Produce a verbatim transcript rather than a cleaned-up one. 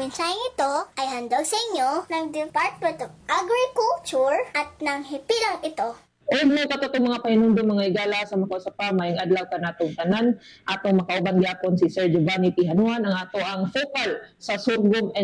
mensaheng ito ay handog sa inyo ng Department of Agriculture at ng hipilang ito. O mo katoto mga pahinumdum mga igala sa mako sa pa maayong adlaw kanatong tanan atong makauban gyapon si Sir Giovanni Tihanuan ang ato ang focal sa sorghum and